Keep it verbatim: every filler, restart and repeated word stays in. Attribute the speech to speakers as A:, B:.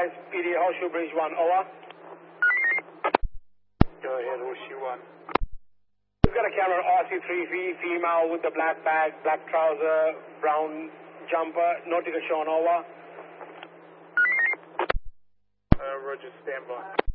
A: advise, P D Horseshoe Bridge one, over.
B: Go ahead, Horseshoe one.
A: We've got a camera R C three V, female with the black bag, black trouser, brown jumper, nautical shown, over.
B: Uh, Roger, stand by.